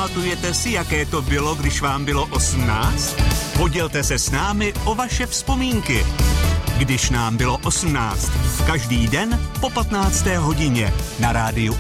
Pamatujete si, jaké to bylo, když vám bylo 18? Podělte se s námi o vaše vzpomínky. Když nám bylo 18. Každý den po 15. hodině na rádiu